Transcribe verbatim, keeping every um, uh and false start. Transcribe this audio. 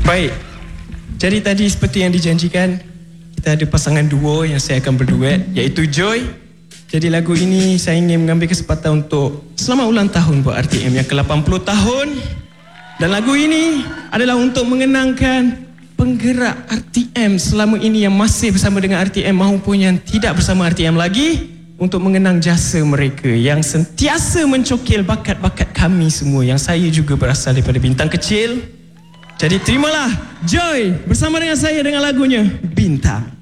Baik, jadi tadi seperti yang dijanjikan, kita ada pasangan duo yang saya akan berduet, iaitu Joy. Jadi lagu ini saya ingin mengambil kesempatan untuk selamat ulang tahun buat R T M yang ke lapan puluh tahun. Dan lagu ini adalah untuk mengenangkan penggerak R T M selama ini yang masih bersama dengan R T M maupun yang tidak bersama R T M lagi, untuk mengenang jasa mereka yang sentiasa mencokil bakat-bakat kami semua, yang saya juga berasal daripada bintang kecil. Jadi terimalah Joy bersama dengan saya dengan lagunya Bintang.